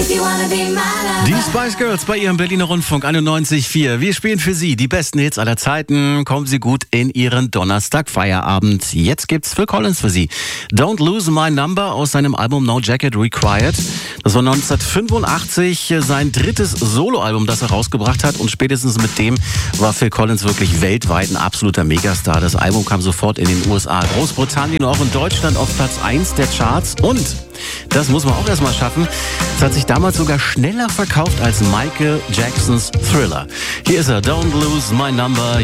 Die Spice Girls bei ihrem Berliner Rundfunk 91.4. Wir spielen für Sie die besten Hits aller Zeiten. Kommen Sie gut in Ihren Donnerstag-Feierabend. Jetzt gibt's Phil Collins für Sie. Don't Lose My Number aus seinem Album No Jacket Required. Das war 1985 sein drittes Soloalbum, das er rausgebracht hat. Und spätestens mit dem war Phil Collins wirklich weltweit ein absoluter Megastar. Das Album kam sofort in den USA, Großbritannien und auch in Deutschland auf Platz 1 der Charts. Und das muss man auch erstmal schaffen. Es hat sich damals sogar schneller verkauft als Michael Jacksons Thriller. Hier ist er, Don't Lose My Number.